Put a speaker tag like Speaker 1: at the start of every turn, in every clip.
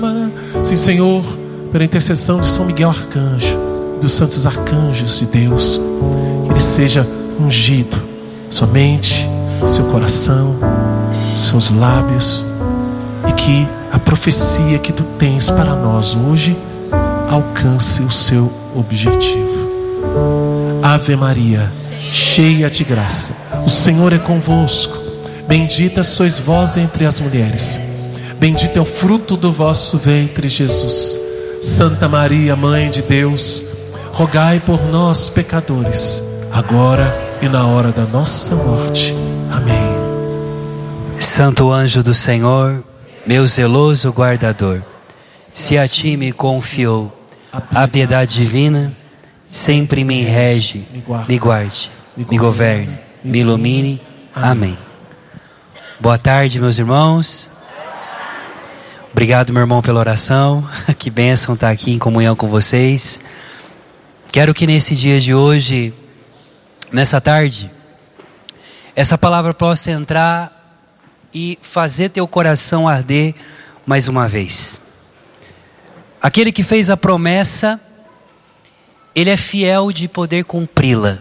Speaker 1: Sim, Senhor, pela intercessão de São Miguel Arcanjo, dos santos arcanjos de Deus, que ele seja ungido, sua mente, seu coração, seus lábios, e que a profecia que tu tens para nós hoje alcance o seu objetivo. Ave Maria, cheia de graça, o Senhor é convosco. Bendita sois vós entre as mulheres, bendito é o fruto do vosso ventre, Jesus. Santa Maria, Mãe de Deus, rogai por nós, pecadores, agora e na hora da nossa morte. Amém.
Speaker 2: Santo anjo do Senhor, meu zeloso guardador, se a ti me confiou a piedade divina, sempre me rege, me guarde, me governe, me ilumine. Amém. Boa tarde, meus irmãos. Obrigado, meu irmão, pela oração. Que bênção estar aqui em comunhão com vocês. Quero que nesse dia de hoje, nessa tarde, essa palavra possa entrar e fazer teu coração arder mais uma vez. Aquele que fez a promessa, ele é fiel de poder cumpri-la.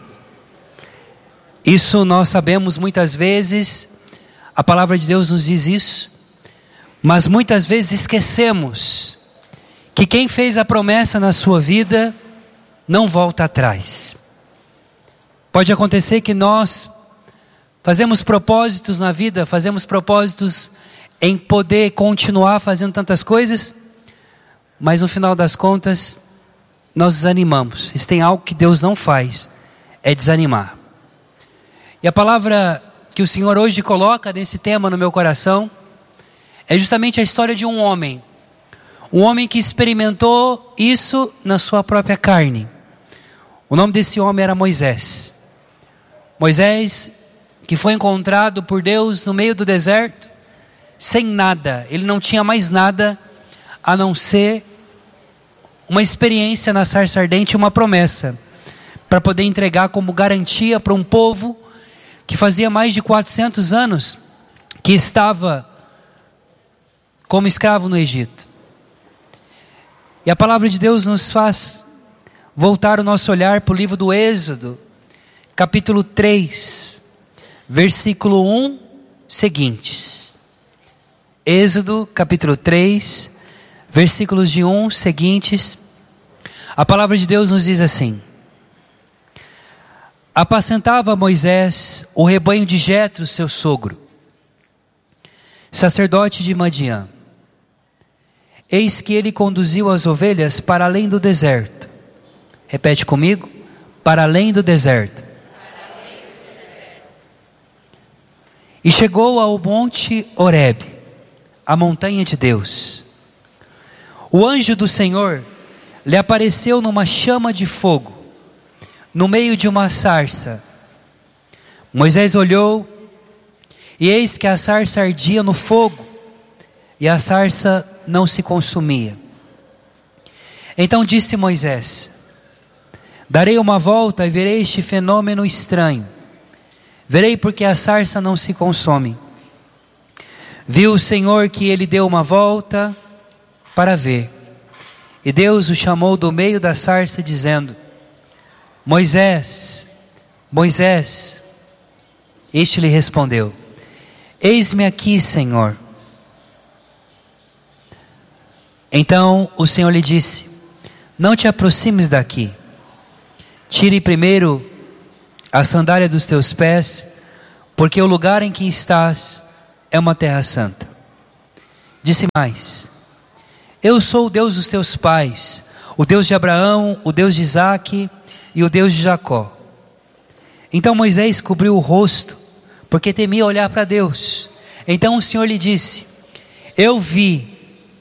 Speaker 2: Isso nós sabemos muitas vezes, a palavra de Deus nos diz isso, mas muitas vezes esquecemos que quem fez a promessa na sua vida não volta atrás. Pode acontecer que nós fazemos propósitos na vida, fazemos propósitos em poder continuar fazendo tantas coisas, mas no final das contas nós desanimamos. Se tem algo que Deus não faz, é desanimar. E a palavra que o Senhor hoje coloca nesse tema no meu coração é justamente a história de um homem que experimentou isso na sua própria carne. O nome desse homem era Moisés. Moisés, que foi encontrado por Deus no meio do deserto, sem nada. Ele não tinha mais nada a não ser uma experiência na sarça ardente, uma promessa, para poder entregar como garantia para um povo que fazia mais de 400 anos que estava como escravo no Egito. E a palavra de Deus nos faz voltar o nosso olhar para o livro do Êxodo, capítulo 3, versículo 1 seguintes. Êxodo, capítulo 3, versículos de 1 seguintes. A palavra de Deus nos diz assim: apacentava Moisés o rebanho de Jetro, seu sogro, sacerdote de Madiã. Eis que ele conduziu as ovelhas para além do deserto. Repete comigo: para além do deserto. E chegou ao monte Horebe, a montanha de Deus. O anjo do Senhor lhe apareceu numa chama de fogo, no meio de uma sarça. Moisés olhou, e eis que a sarça ardia no fogo, e a sarça não se consumia. Então disse Moisés: darei uma volta e verei este fenômeno estranho. Verei porque a sarça não se consome. Viu o Senhor que ele deu uma volta para ver. E Deus o chamou do meio da sarça, dizendo: Moisés, Moisés. Este lhe respondeu: eis-me aqui, Senhor. Então o Senhor lhe disse: não te aproximes daqui. Tire primeiro a sandália dos teus pés, porque o lugar em que estás é uma terra santa. Disse mais: eu sou o Deus dos teus pais, o Deus de Abraão, o Deus de Isaque e o Deus de Jacó. Então Moisés cobriu o rosto, porque temia olhar para Deus. Então o Senhor lhe disse: eu vi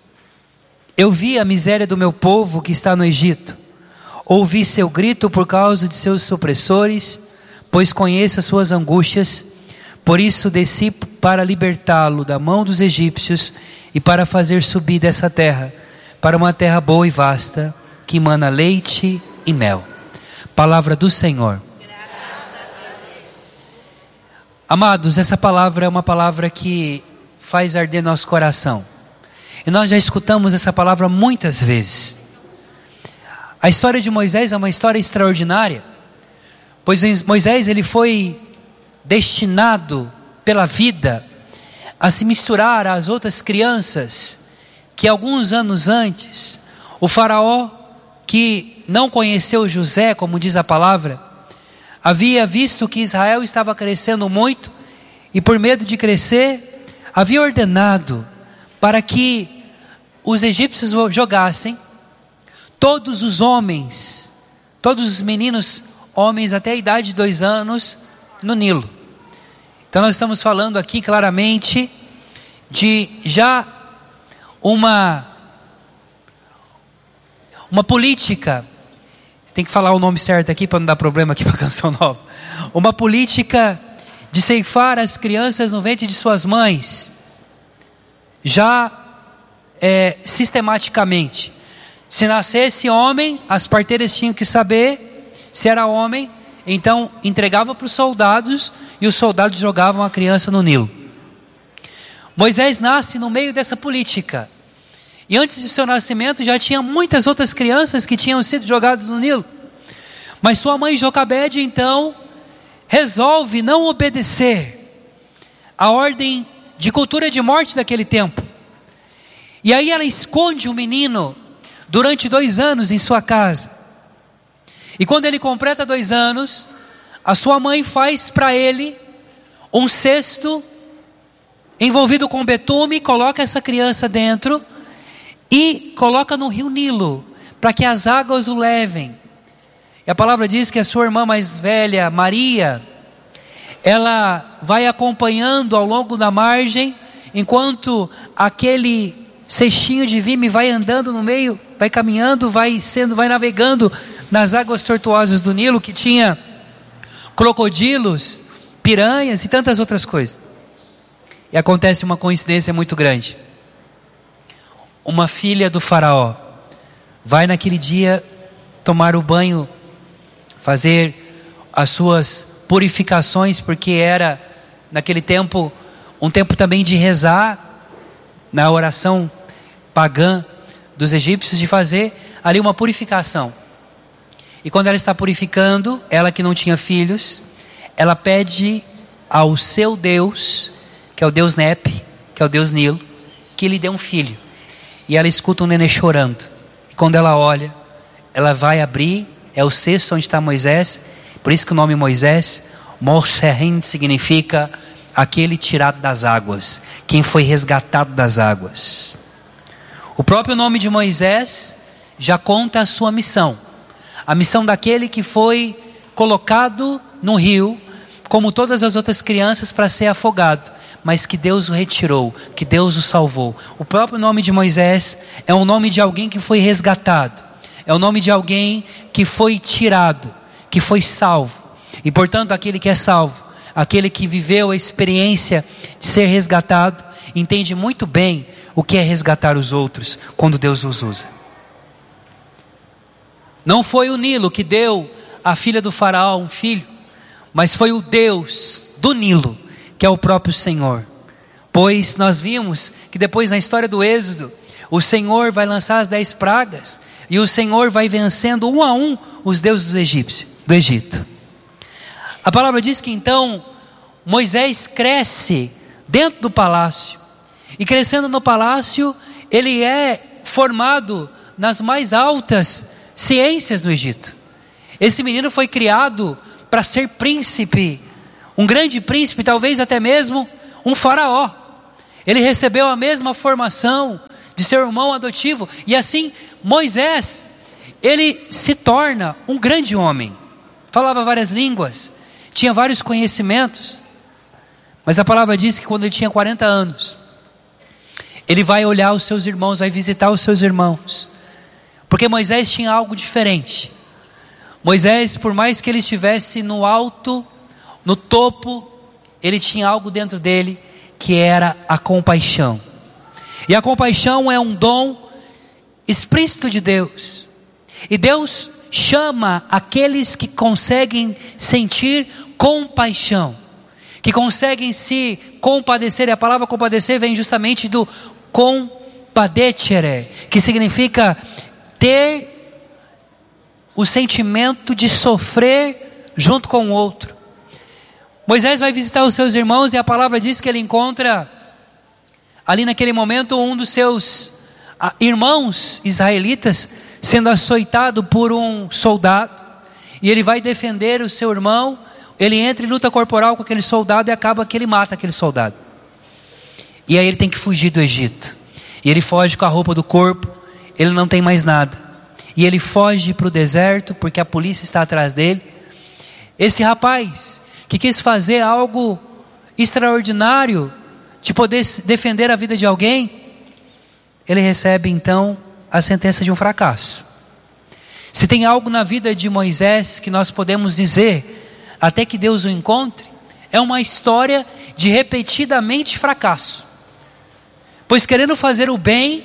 Speaker 2: a miséria do meu povo que está no Egito. Ouvi seu grito por causa de seus opressores, pois conheço as suas angústias. Por isso desci para libertá-lo da mão dos egípcios e para fazer subir dessa terra para uma terra boa e vasta, que emana leite e mel. Palavra do Senhor. Amados, essa palavra é uma palavra que faz arder nosso coração. E nós já escutamos essa palavra muitas vezes. A história de Moisés é uma história extraordinária, pois Moisés ele foi destinado pela vida a se misturar às outras crianças que alguns anos antes, o faraó, que não conheceu José, como diz a palavra, havia visto que Israel estava crescendo muito, e por medo de crescer, havia ordenado para que os egípcios jogassem todos os homens, todos os meninos, homens até a idade de 2 anos, no Nilo. Então nós estamos falando aqui claramente de já uma política, tem que falar o nome certo aqui para não dar problema aqui para a canção nova, uma política de ceifar as crianças no ventre de suas mães, já sistematicamente. Se nascesse homem, as parteiras tinham que saber se era homem, então entregava para os soldados, e os soldados jogavam a criança no Nilo. Moisés nasce no meio dessa política, e antes de seu nascimento já tinha muitas outras crianças que tinham sido jogadas no Nilo, mas sua mãe Jocabede então resolve não obedecer a ordem de cultura de morte daquele tempo, e aí ela esconde o menino durante 2 anos em sua casa, e quando ele completa 2 anos, a sua mãe faz para ele um cesto envolvido com betume, coloca essa criança dentro e coloca no rio Nilo, para que as águas o levem. E a palavra diz que a sua irmã mais velha, Maria, ela vai acompanhando ao longo da margem, enquanto aquele cestinho de vime vai andando no meio, vai caminhando, vai navegando nas águas tortuosas do Nilo, que tinha crocodilos, piranhas e tantas outras coisas. E acontece uma coincidência muito grande. Uma filha do faraó vai naquele dia tomar o banho, fazer as suas purificações, porque era naquele tempo um tempo também de rezar, na oração pagã dos egípcios, de fazer ali uma purificação. E quando ela está purificando, ela que não tinha filhos, ela pede ao seu Deus, que é o Deus Nep, que é o Deus Nilo, que lhe dê um filho. E ela escuta um nenê chorando. E quando ela olha, ela vai abrir, é o cesto onde está Moisés. Por isso que o nome Moisés, Mosherim, significa aquele tirado das águas, quem foi resgatado das águas. O próprio nome de Moisés já conta a sua missão. A missão daquele que foi colocado no rio, como todas as outras crianças, para ser afogado, mas que Deus o retirou, que Deus o salvou. O próprio nome de Moisés é o nome de alguém que foi resgatado, é o nome de alguém que foi tirado, que foi salvo. E portanto aquele que é salvo, aquele que viveu a experiência de ser resgatado, entende muito bem o que é resgatar os outros quando Deus os usa. Não foi o Nilo que deu à filha do faraó um filho, mas foi o Deus do Nilo, que é o próprio Senhor. Pois nós vimos que depois na história do Êxodo, o Senhor vai lançar as 10 pragas, e o Senhor vai vencendo um a um os deuses do Egito. A palavra diz que então Moisés cresce dentro do palácio, e crescendo no palácio, ele é formado nas mais altas ciências do Egito. Esse menino foi criado para ser príncipe, um grande príncipe, talvez até mesmo um faraó. Ele recebeu a mesma formação de seu irmão adotivo, e assim Moisés, ele se torna um grande homem. Falava várias línguas, tinha vários conhecimentos, mas a palavra diz que quando ele tinha 40 anos, ele vai olhar os seus irmãos, vai visitar os seus irmãos, porque Moisés tinha algo diferente. Moisés, por mais que ele estivesse no alto, no topo, ele tinha algo dentro dele, que era a compaixão. E a compaixão é um dom explícito de Deus. E Deus chama aqueles que conseguem sentir compaixão, que conseguem se compadecer. E a palavra compadecer vem justamente do compadecer. padecere, que significa ter o sentimento de sofrer junto com o outro. Moisés vai visitar os seus irmãos e a palavra diz que ele encontra ali naquele momento um dos seus irmãos israelitas sendo açoitado por um soldado, e ele vai defender o seu irmão. Ele entra em luta corporal com aquele soldado e acaba que ele mata aquele soldado. E aí ele tem que fugir do Egito, e ele foge com a roupa do corpo, ele não tem mais nada, e ele foge para o deserto porque a polícia está atrás dele. Esse rapaz que quis fazer algo extraordinário, de poder defender a vida de alguém, ele recebe então a sentença de um fracasso. Se tem algo na vida de Moisés que nós podemos dizer, até que Deus o encontre, é uma história de repetidamente fracasso. Pois querendo fazer o bem,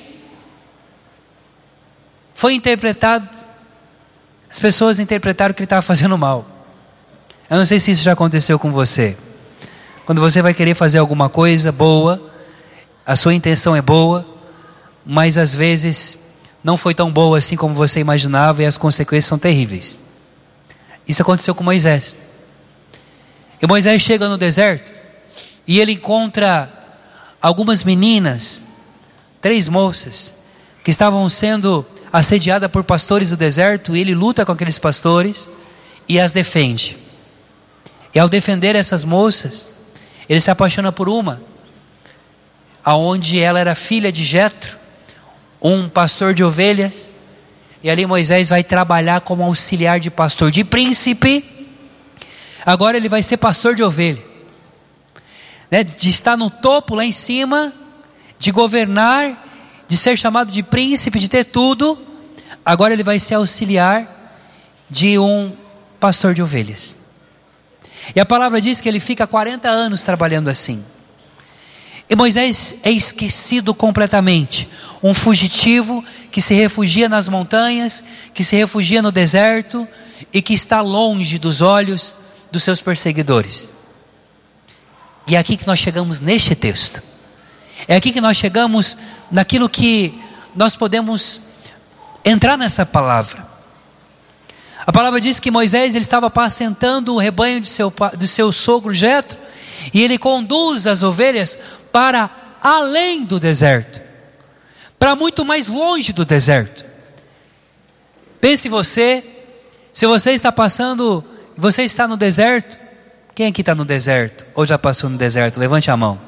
Speaker 2: foi interpretado, as pessoas interpretaram que ele estava fazendo mal. Eu não sei se isso já aconteceu com você. Quando você vai querer fazer alguma coisa boa, a sua intenção é boa, mas às vezes não foi tão boa assim como você imaginava, e as consequências são terríveis. Isso aconteceu com Moisés. E Moisés chega no deserto e ele encontra algumas meninas, 3 moças, que estavam sendo assediadas por pastores do deserto, e ele luta com aqueles pastores e as defende. E ao defender essas moças, ele se apaixona por uma, aonde ela era filha de Jetro, um pastor de ovelhas, e ali Moisés vai trabalhar como auxiliar de pastor, de príncipe, agora ele vai ser pastor de ovelha, né? De estar no topo lá em cima, de governar, de ser chamado de príncipe, de ter tudo, agora ele vai ser auxiliar de um pastor de ovelhas. E a palavra diz que ele fica 40 anos trabalhando assim. E Moisés é esquecido completamente. Um fugitivo que se refugia nas montanhas, que se refugia no deserto e que está longe dos olhos dos seus perseguidores. E é aqui que nós chegamos neste texto. É aqui que nós chegamos naquilo que nós podemos entrar nessa palavra. A palavra diz que Moisés ele estava apacentando o rebanho do seu sogro Jetro, e ele conduz as ovelhas para além do deserto, para muito mais longe do deserto. Pense você, se você está passando, você está no deserto. Quem aqui está no deserto, ou já passou no deserto? Levante a mão.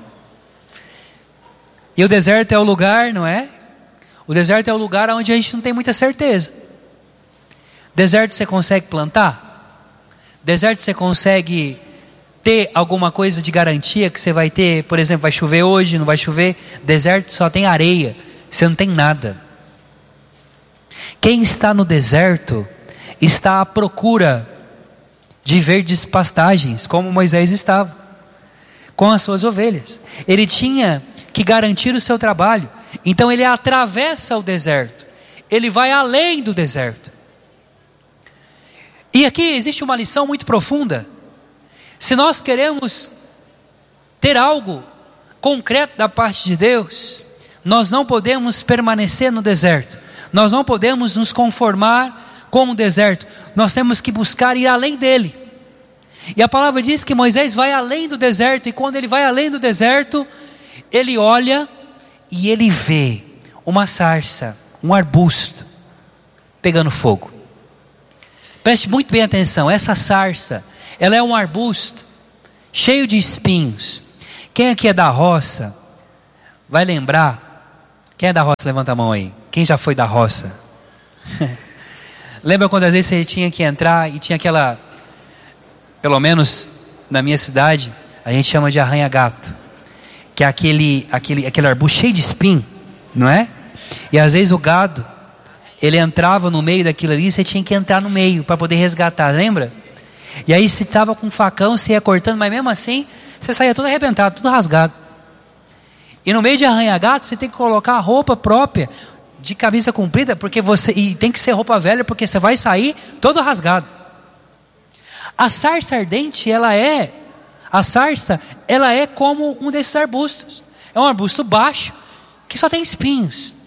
Speaker 2: E o deserto é o lugar, não é? O deserto é o lugar onde a gente não tem muita certeza. Deserto você consegue plantar? Deserto você consegue ter alguma coisa de garantia que você vai ter? Por exemplo, vai chover hoje, não vai chover? Deserto só tem areia, você não tem nada. Quem está no deserto está à procura de verdes pastagens, como Moisés estava, com as suas ovelhas. Ele tinha que garantir o seu trabalho, então ele atravessa o deserto, ele vai além do deserto. E aqui existe uma lição muito profunda. Se nós queremos ter algo concreto da parte de Deus, nós não podemos permanecer no deserto, nós não podemos nos conformar com o deserto, nós temos que buscar ir além dele. E a palavra diz que Moisés vai além do deserto, e quando ele vai além do deserto, ele olha e ele vê uma sarça, um arbusto pegando fogo. Preste muito bem atenção, essa sarça, ela é um arbusto cheio de espinhos. Quem aqui é da roça vai lembrar. Quem é da roça, levanta a mão aí. Quem já foi da roça? Lembra quando às vezes você tinha que entrar e tinha aquela, pelo menos na minha cidade, a gente chama de arranha-gato, que é aquele arbusto cheio de espinho, não é? E às vezes o gado, ele entrava no meio daquilo ali, você tinha que entrar no meio para poder resgatar, lembra? E aí você estava com um facão, você ia cortando, mas mesmo assim, você saía todo arrebentado, tudo rasgado. E no meio de arranha-gato, você tem que colocar a roupa própria, de camisa comprida, porque e tem que ser roupa velha, porque você vai sair todo rasgado. A sarça ardente, ela é como um desses arbustos. É um arbusto baixo, que só tem espinhos.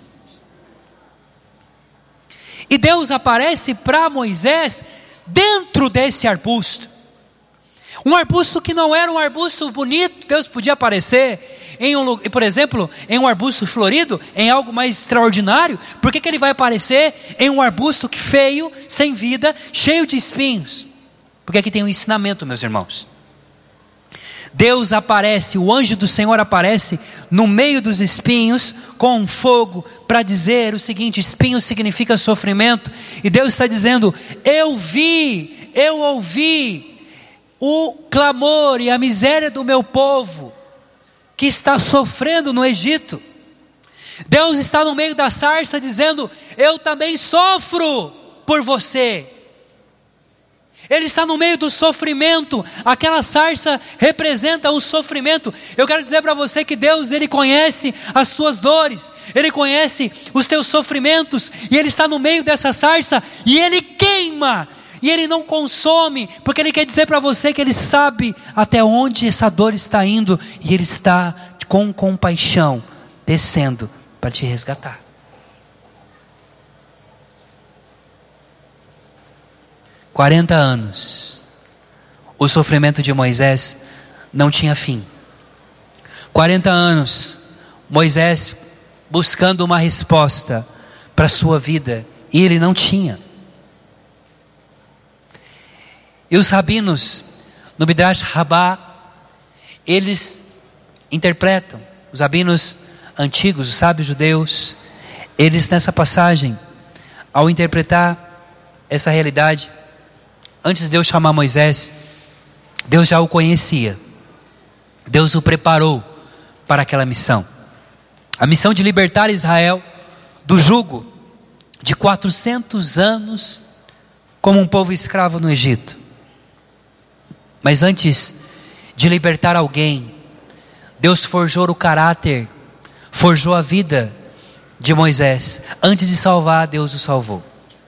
Speaker 2: E Deus aparece para Moisés dentro desse arbusto. Um arbusto que não era um arbusto bonito. Deus podia aparecer por exemplo, em um arbusto florido, em algo mais extraordinário. Por que Ele vai aparecer em um arbusto feio, sem vida, cheio de espinhos? Porque aqui tem um ensinamento, meus irmãos. Deus aparece, o anjo do Senhor aparece no meio dos espinhos com um fogo para dizer o seguinte: espinho significa sofrimento, e Deus está dizendo: eu ouvi o clamor e a miséria do meu povo que está sofrendo no Egito. Deus está no meio da sarça dizendo: eu também sofro por você. Ele está no meio do sofrimento. Aquela sarça representa o sofrimento. Eu quero dizer para você que Deus, Ele conhece as suas dores, Ele conhece os teus sofrimentos, e Ele está no meio dessa sarça, e Ele queima, e Ele não consome, porque Ele quer dizer para você que Ele sabe até onde essa dor está indo, e Ele está com compaixão descendo para te resgatar. Por 40 anos, o sofrimento de Moisés não tinha fim. 40 anos, Moisés buscando uma resposta para a sua vida, e ele não tinha. E os rabinos, no Midrash Rabbah, eles interpretam, os rabinos antigos, os sábios judeus, eles nessa passagem, ao interpretar essa realidade, antes de Deus chamar Moisés, Deus já o conhecia. Deus o preparou para aquela missão. A missão de libertar Israel do jugo de 400 anos como um povo escravo no Egito. Mas antes de libertar alguém, Deus forjou o caráter, forjou a vida de Moisés. Antes de salvar, Deus o salvou.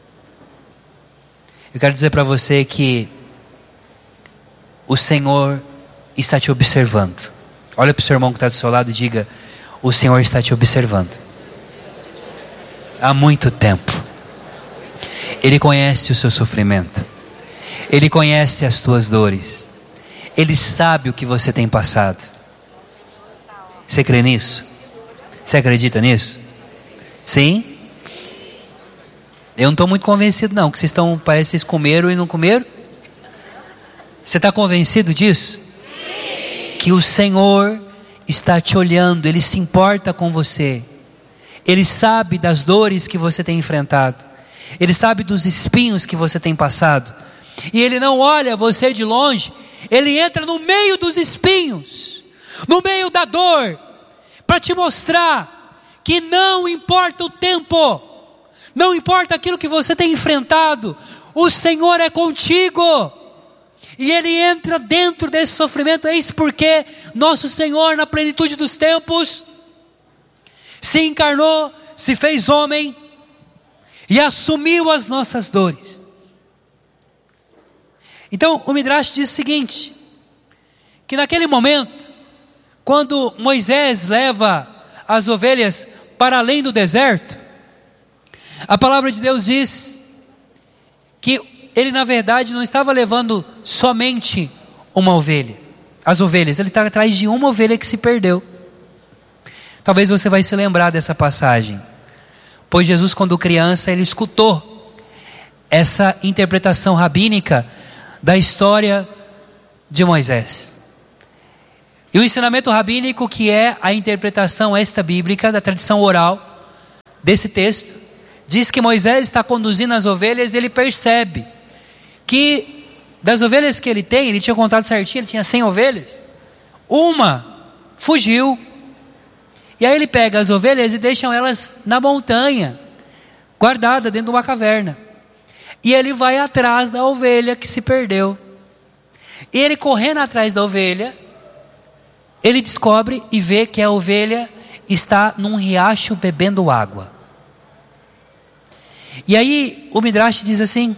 Speaker 2: Eu quero dizer para você que o Senhor está te observando. Olha para o seu irmão que está do seu lado e diga: o Senhor está te observando. Há muito tempo. Ele conhece o seu sofrimento. Ele conhece as tuas dores. Ele sabe o que você tem passado. Você crê nisso? Você acredita nisso? Sim? Eu não estou muito convencido não, que vocês estão, parece que vocês comeram e não comeram. Você está convencido disso? Sim. Que o Senhor está te olhando, Ele se importa com você. Ele sabe das dores que você tem enfrentado. Ele sabe dos espinhos que você tem passado. E Ele não olha você de longe, Ele entra no meio dos espinhos, no meio da dor, para te mostrar que não importa o tempo, não importa aquilo que você tem enfrentado, o Senhor é contigo. E Ele entra dentro desse sofrimento. Eis porque nosso Senhor, na plenitude dos tempos, se encarnou, se fez homem e assumiu as nossas dores. Então o Midrash diz o seguinte: que naquele momento, quando Moisés leva as ovelhas para além do deserto, a palavra de Deus diz que ele na verdade não estava levando somente uma ovelha, as ovelhas, ele estava atrás de uma ovelha que se perdeu. Talvez você vai se lembrar dessa passagem, pois Jesus, quando criança, ele escutou essa interpretação rabínica da história de Moisés. E o ensinamento rabínico, que é a interpretação esta bíblica da tradição oral desse texto, diz que Moisés está conduzindo as ovelhas e ele percebe que das ovelhas que ele tem, ele tinha contado certinho, ele tinha 100 ovelhas, uma fugiu. E aí ele pega as ovelhas e deixa elas na montanha, guardada dentro de uma caverna. E ele vai atrás da ovelha que se perdeu. E ele correndo atrás da ovelha, ele descobre e vê que a ovelha está num riacho bebendo água. E aí o Midrash diz assim,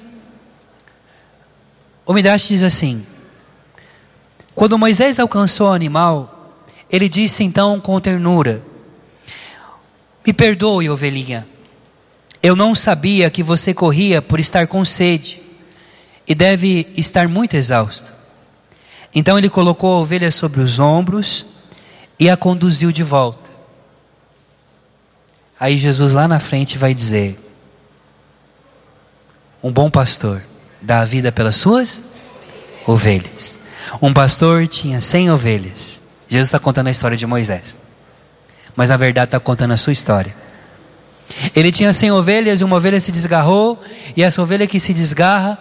Speaker 2: quando Moisés alcançou o animal, ele disse então com ternura: me perdoe, ovelhinha, Eu não sabia que você corria por estar com sede e deve estar muito exausto. Então ele colocou a ovelha sobre os ombros e a conduziu de volta. Aí Jesus lá na frente vai dizer: um bom pastor dá a vida pelas suas ovelhas. Um pastor tinha 100 ovelhas. Jesus está contando a história de Moisés, mas na verdade está contando a sua história. Ele tinha 100 ovelhas e uma ovelha se desgarrou, e essa ovelha que se desgarra,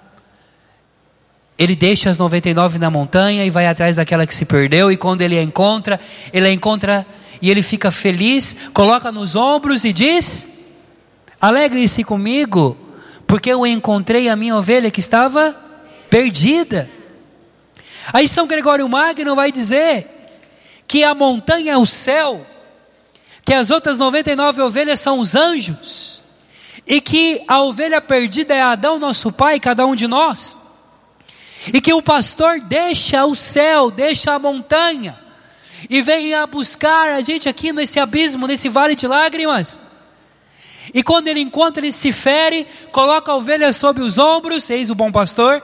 Speaker 2: ele deixa as 99 na montanha e vai atrás daquela que se perdeu, e quando ele a encontra e ele fica feliz, coloca nos ombros e diz: alegre-se comigo, porque eu encontrei a minha ovelha que estava perdida. Aí São Gregório Magno vai dizer que a montanha é o céu, que as outras 99 ovelhas são os anjos, e que a ovelha perdida é Adão, nosso pai, cada um de nós, e que o pastor deixa o céu, deixa a montanha, e vem a buscar a gente aqui nesse abismo, nesse vale de lágrimas. E quando ele encontra, ele se fere, coloca a ovelha sobre os ombros, eis o bom pastor,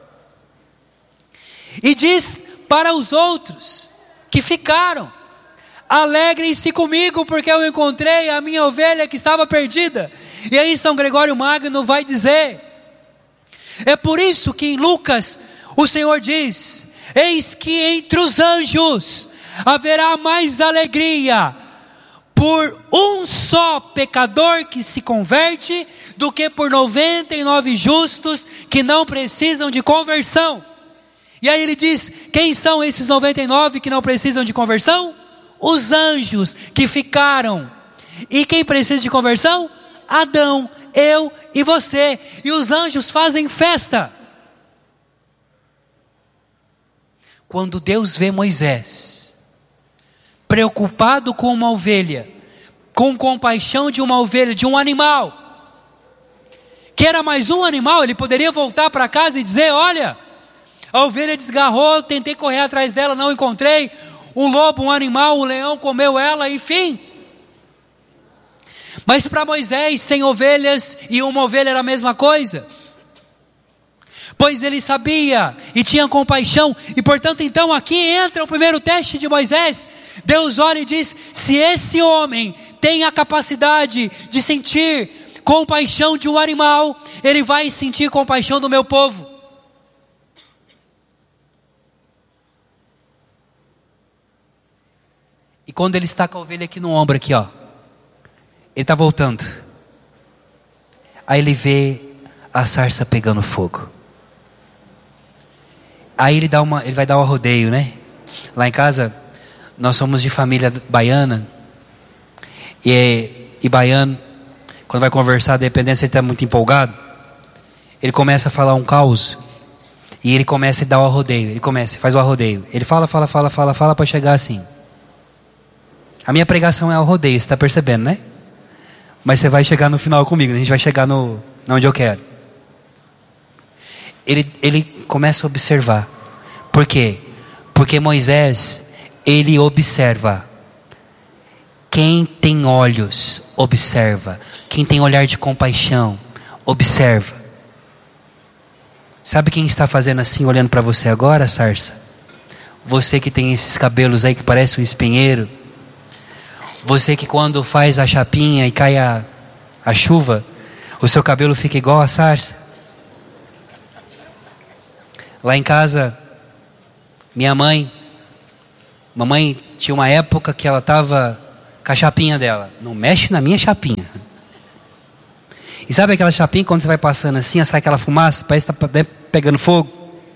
Speaker 2: e diz para os outros que ficaram: alegrem-se comigo, porque eu encontrei a minha ovelha que estava perdida. E aí São Gregório Magno vai dizer: é por isso que em Lucas o Senhor diz: eis que entre os anjos haverá mais alegria por um só pecador que se converte, do que por 99 justos que não precisam de conversão. E aí ele diz: quem são esses 99 que não precisam de conversão? Os anjos que ficaram. E quem precisa de conversão? Adão, eu e você. E os anjos fazem festa. Quando Deus vê Moisés preocupado com uma ovelha, com compaixão de uma ovelha, de um animal, que era mais um animal, ele poderia voltar para casa e dizer: olha, a ovelha desgarrou, tentei correr atrás dela, não encontrei. Um lobo, um animal, um leão comeu ela, enfim. Mas para Moisés, 100 ovelhas e uma ovelha era a mesma coisa. Pois ele sabia e tinha compaixão. E portanto, então, aqui entra o primeiro teste de Moisés. Deus olha e diz: se esse homem tem a capacidade de sentir compaixão de um animal, ele vai sentir compaixão do meu povo. E quando ele está com a ovelha aqui no ombro, aqui ó, ele está voltando. Aí ele vê a sarça pegando fogo. Aí ele vai dar um rodeio, né? Lá em casa, nós somos de família baiana. E baiano, quando vai conversar, dependendo se ele está muito empolgado, ele começa a falar um caos. E ele começa a dar o arrodeio. Faz o arrodeio. Ele fala para chegar assim. A minha pregação é o rodeio, você está percebendo, né? Mas você vai chegar no final comigo, a gente vai chegar onde eu quero. Ele começa a observar. Por quê? Porque Moisés, ele observa. Quem tem olhos, observa. Quem tem olhar de compaixão, observa. Sabe quem está fazendo assim, olhando para você agora, sarça? Você que tem esses cabelos aí que parece um espinheiro. Você que quando faz a chapinha e cai a chuva, o seu cabelo fica igual a sarça. Lá em casa, mamãe tinha uma época que ela estava com a chapinha dela. Não mexe na minha chapinha. E sabe aquela chapinha quando você vai passando assim, sai aquela fumaça, parece que está pegando fogo?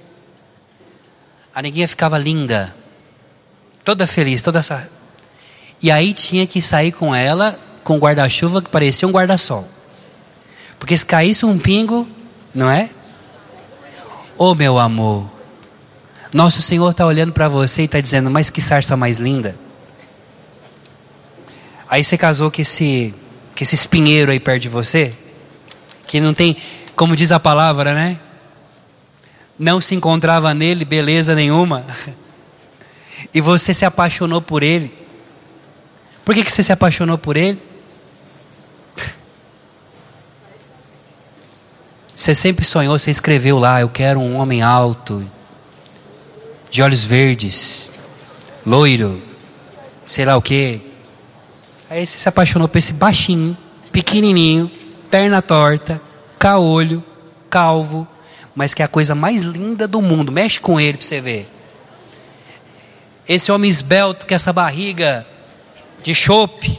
Speaker 2: A neguinha ficava linda, toda feliz, toda essa... E aí tinha que sair com ela com um guarda-chuva que parecia um guarda-sol. Porque se caísse um pingo, não é? Oh meu amor, nosso Senhor está olhando para você e está dizendo: mas que sarça mais linda. Aí você casou com esse espinheiro aí perto de você, que não tem, como diz a palavra, né? Não se encontrava nele beleza nenhuma. E você se apaixonou por ele. Por que você se apaixonou por ele? Você sempre sonhou, você escreveu lá: eu quero um homem alto, de olhos verdes, loiro, sei lá o quê. Aí você se apaixonou por esse baixinho, pequenininho, perna torta, caolho, calvo, mas que é a coisa mais linda do mundo. Mexe com ele para você ver. Esse homem esbelto com essa barriga de chope.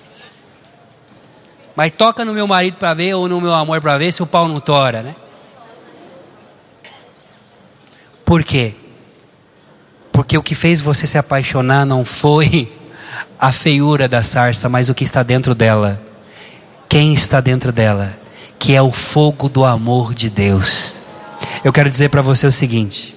Speaker 2: Mas toca no meu marido para ver, ou no meu amor para ver se o pau não tora, né? Por quê? Porque o que fez você se apaixonar não foi a feiura da sarça, mas o que está dentro dela. Quem está dentro dela? Que é o fogo do amor de Deus. Eu quero dizer para você o seguinte: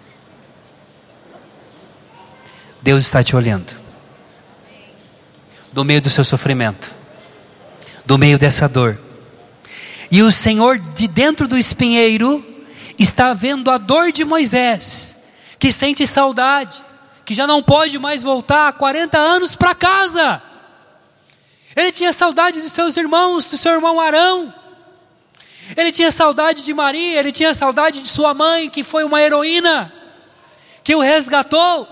Speaker 2: Deus está te olhando. Do meio do seu sofrimento, do meio dessa dor. E o Senhor de dentro do espinheiro está vendo a dor de Moisés, que sente saudade, que já não pode mais voltar há 40 anos para casa. Ele tinha saudade dos seus irmãos, do seu irmão Arão. Ele tinha saudade de Maria, ele tinha saudade de sua mãe, que foi uma heroína, que o resgatou.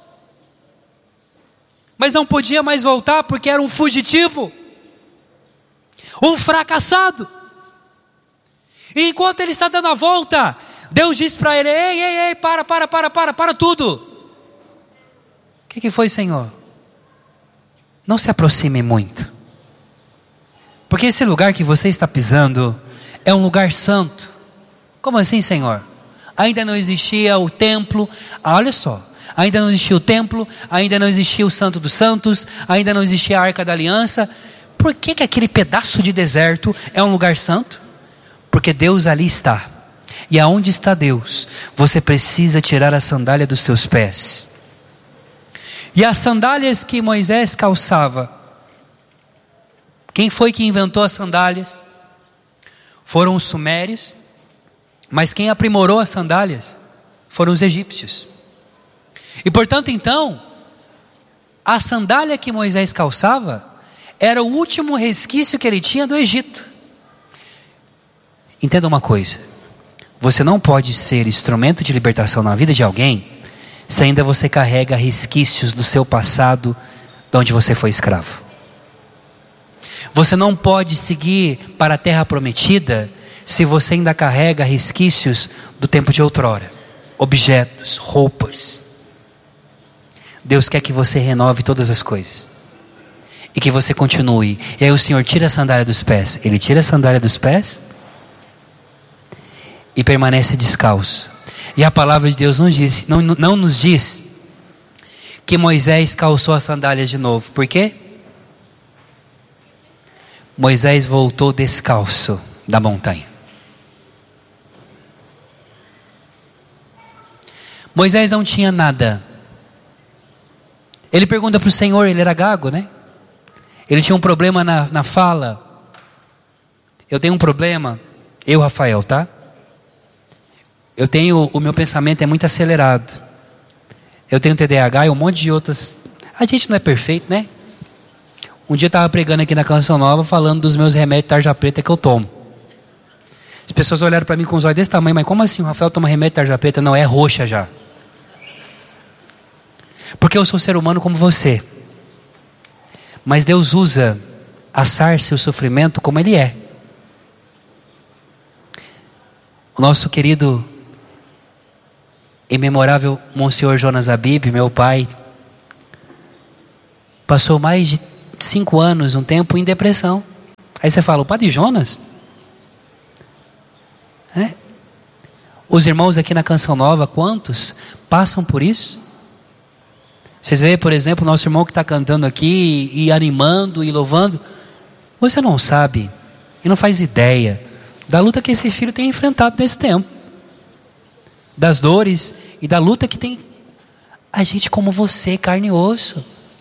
Speaker 2: Mas não podia mais voltar porque era um fugitivo, um fracassado. E enquanto ele está dando a volta, Deus diz para ele: ei, para tudo. O que foi, Senhor? Não se aproxime muito, porque esse lugar que você está pisando é um lugar santo. Como assim, Senhor? Ainda não existia o templo. Olha só, ainda não existia o templo, ainda não existia o Santo dos Santos, ainda não existia a Arca da Aliança. Por que aquele pedaço de deserto é um lugar santo? Porque Deus ali está. E aonde está Deus, você precisa tirar a sandália dos teus pés. E as sandálias que Moisés calçava, quem foi que inventou as sandálias? Foram os sumérios. Mas quem aprimorou as sandálias foram os egípcios. E portanto então, a sandália que Moisés calçava era o último resquício que ele tinha do Egito. Entenda uma coisa: você não pode ser instrumento de libertação na vida de alguém se ainda você carrega resquícios do seu passado, de onde você foi escravo. Você não pode seguir para a terra prometida se você ainda carrega resquícios do tempo de outrora, objetos, roupas. Deus quer que você renove todas as coisas e que você continue. E aí o Senhor tira a sandália dos pés. Ele tira a sandália dos pés e permanece descalço. E a palavra de Deus não nos diz que Moisés calçou as sandálias de novo. Por quê? Moisés voltou descalço da montanha. Moisés não tinha nada. Ele pergunta para o Senhor, ele era gago, né? Ele tinha um problema na fala. Eu tenho um problema, eu, Rafael, tá? O meu pensamento é muito acelerado. Eu tenho TDAH e um monte de outras. A gente não é perfeito, né? Um dia eu estava pregando aqui na Canção Nova, falando dos meus remédios tarja preta que eu tomo. As pessoas olharam para mim com os olhos desse tamanho: mas como assim o Rafael toma remédio tarja preta? Não, é roxa já. Porque eu sou ser humano como você. Mas Deus usa a sarça e o sofrimento como ele é. O nosso querido e memorável Monsenhor Jonas Abib, meu pai, passou mais de 5 anos, um tempo, em depressão. Aí você fala: o Padre Jonas? Os irmãos aqui na Canção Nova, quantos passam por isso? Vocês veem, por exemplo, o nosso irmão que está cantando aqui e animando e louvando. Você não sabe e não faz ideia da luta que esse filho tem enfrentado nesse tempo, das dores e da luta que tem a gente como você, carne e osso.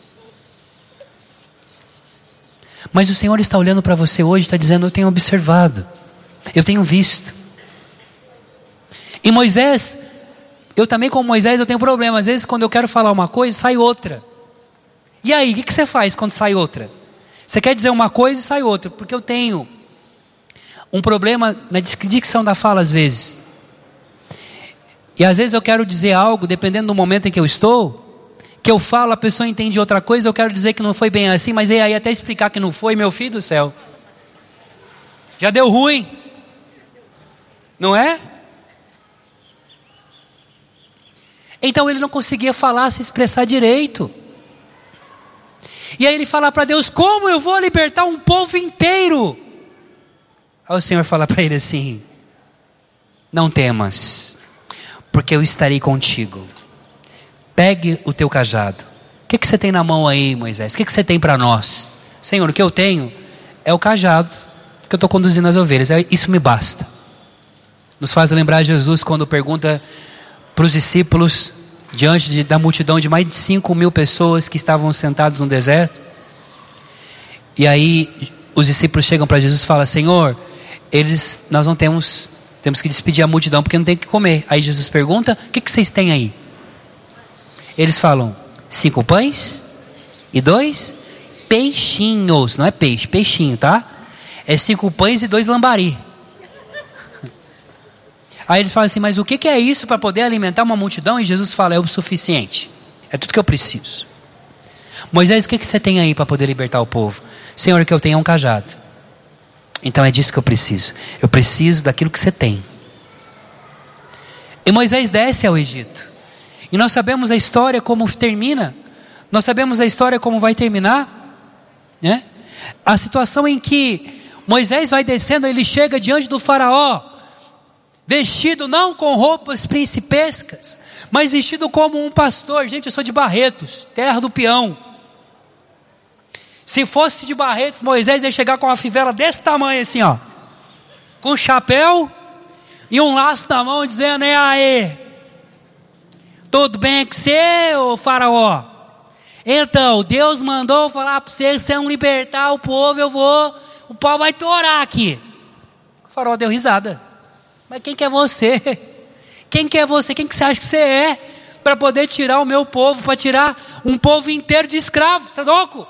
Speaker 2: Mas o Senhor está olhando para você hoje, está dizendo: eu tenho observado, eu tenho visto. E Moisés, eu também como Moisés eu tenho problema. Às vezes quando eu quero falar uma coisa, sai outra. E aí, o que você faz quando sai outra? Você quer dizer uma coisa e sai outra. Porque eu tenho um problema na dicção da fala às vezes. E às vezes eu quero dizer algo, dependendo do momento em que eu estou, que eu falo, a pessoa entende outra coisa, eu quero dizer que não foi bem assim, mas e aí até explicar que não foi, meu filho do céu. Já deu ruim. Não é? Então ele não conseguia falar, se expressar direito. E aí ele fala para Deus: como eu vou libertar um povo inteiro? Aí o Senhor fala para ele assim: não temas, porque eu estarei contigo. Pegue o teu cajado. O que você tem na mão aí, Moisés? O que você tem para nós? Senhor, o que eu tenho é o cajado que eu estou conduzindo as ovelhas. Isso me basta. Nos faz lembrar Jesus quando pergunta para os discípulos, diante da multidão de mais de 5.000 pessoas que estavam sentados no deserto. E aí os discípulos chegam para Jesus e falam: Senhor, nós não temos que despedir a multidão porque não tem o que comer. Aí Jesus pergunta: o que vocês têm aí? Eles falam: 5 pães e 2 peixinhos. Não é peixe, peixinho, tá? É 5 pães e 2 lambari. Aí eles falam assim: mas o que é isso para poder alimentar uma multidão? E Jesus fala: é o suficiente, é tudo que eu preciso. Moisés, o que você tem aí para poder libertar o povo? Senhor, o que eu tenho é um cajado. Então é disso que eu preciso. Eu preciso daquilo que você tem. E Moisés desce ao Egito. E nós sabemos a história como termina. Nós sabemos a história como vai terminar, né? A situação em que Moisés vai descendo, ele chega diante do faraó, vestido não com roupas principescas, mas vestido como um pastor. Gente, eu sou de Barretos, terra do peão. Se fosse de Barretos, Moisés ia chegar com uma fivela desse tamanho assim, ó, com um chapéu e um laço na mão, dizendo: e aí, tudo bem com você, ô faraó? Então, Deus mandou falar para você, se não libertar o povo, o pau vai torar aqui. O faraó deu risada. Mas quem que é você? Quem que é você? Quem que você acha que você é? Para poder tirar o meu povo, para tirar um povo inteiro de escravos, você é louco?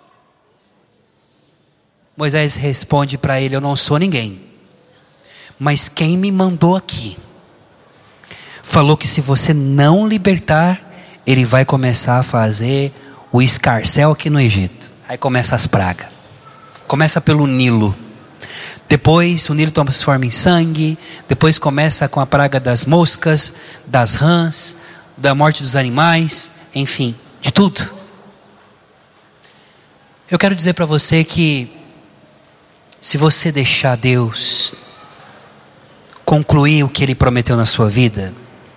Speaker 2: Moisés responde para ele: eu não sou ninguém, mas quem me mandou aqui falou que se você não libertar, ele vai começar a fazer o escarcéu aqui no Egito. Aí começa as pragas. Começa pelo Nilo. Depois o Nilo transforma em sangue. Depois começa com a praga das moscas, das rãs, da morte dos animais, enfim, de tudo. Eu quero dizer para você que se você deixar Deus concluir o que Ele prometeu na sua vida,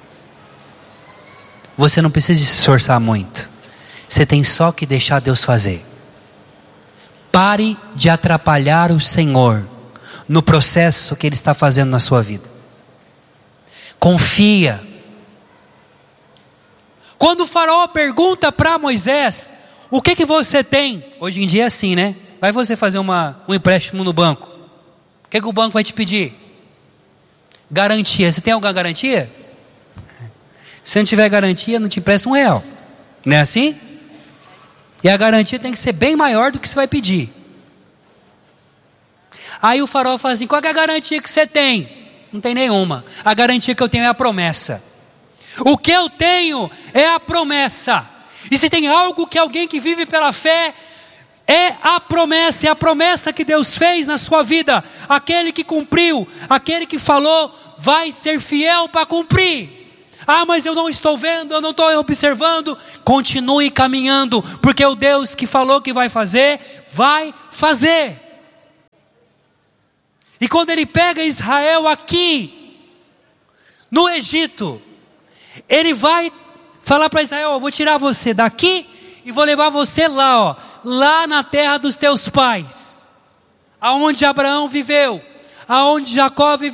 Speaker 2: você não precisa se esforçar muito. Você tem só que deixar Deus fazer. Pare de atrapalhar o Senhor no processo que Ele está fazendo na sua vida. Confia. Quando o faraó pergunta para Moisés: o que você tem? Hoje em dia é assim, né? Vai você fazer um empréstimo no banco. O que o banco vai te pedir? Garantia. Você tem alguma garantia? Se não tiver garantia, não te empresta R$1. Não é assim? E a garantia tem que ser bem maior do que você vai pedir. Aí o faraó fala assim: qual é a garantia que você tem? Não tem nenhuma. A garantia que eu tenho é a promessa. O que eu tenho é a promessa. E se tem algo que alguém que vive pela fé, é a promessa. É a promessa que Deus fez na sua vida. Aquele que cumpriu, aquele que falou, vai ser fiel para cumprir. Ah, mas eu não estou vendo, eu não estou observando. Continue caminhando, porque o Deus que falou que vai fazer, vai fazer. E quando Ele pega Israel aqui, no Egito, Ele vai falar para Israel: eu vou tirar você daqui e vou levar você lá, ó, lá na terra dos teus pais, aonde Abraão viveu, aonde Jacó viveu.